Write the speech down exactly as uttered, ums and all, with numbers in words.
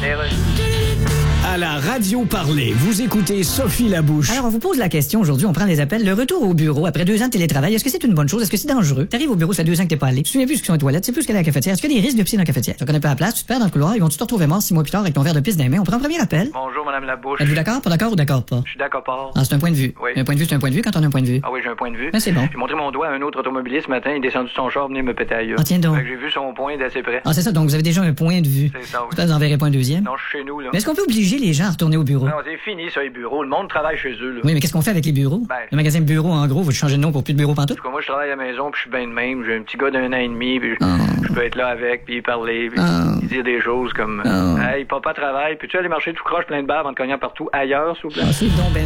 À la radio parler, vous écoutez Sophie Labouche. Alors, on vous pose la question aujourd'hui, on prend des appels. Le retour au bureau après deux ans de télétravail, est-ce que c'est une bonne chose? Est-ce que c'est dangereux? T'arrives au bureau, ça fait deux ans que t'es pas allé. Tu te souviens plus ce qu'ils sont aux toilettes, tu sais plus ce qu'il y a à la cafetière. Est-ce qu'il y a des risques de piscine dans la cafetière? Tu connais pas la place, tu te perds dans le couloir, ils vont te retrouver mort six mois plus tard avec ton verre de pisse dans les mains. On prend un premier appel. Bonjour, Madame Labouche. Êtes-vous d'accord? Pas d'accord ou d'accord pas? Je suis d'accord pas. Ah, c'est un point de vue. Oui. Un point de vue, c'est un point de vue quand on a un point de vue. Ah oui, j'ai un point de vue. Ah, c'est bon. J'ai montré mon doigt à un autre automobiliste ce matin, il est descendu de son char, venir me péter ailleurs. Ah, tiens donc. Fait que j'ai vu son point d'assez près. Ah, c'est ça, donc vous avez déjà un point de vue. C'est ça, oui. J'espère que vous en verrez pas un deuxième. Non, je suis chez nous, là. Mais est-ce qu'on peut obliger les gens à retourner au bureau? Non, c'est fini, ça, les bureaux. Le monde travaille chez eux, là. Oui, mais qu'est-ce qu'on fait avec les bureaux? Ben- Le magasin bureau, en gros, vous changez de nom pour plus de bureau pantoute? En tout cas, moi, je travaille à la maison, puis je suis bien de même. J'ai un petit gars d'un an et demi, puis je- Oh. je peux être là avec, puis parler, puis Oh. dire des choses comme Oh. Hey, papa travaille, puis tu aller marcher tout croche plein de barres en te cognant partout ailleurs, s'il vous plaît? Ah, c'est donc ben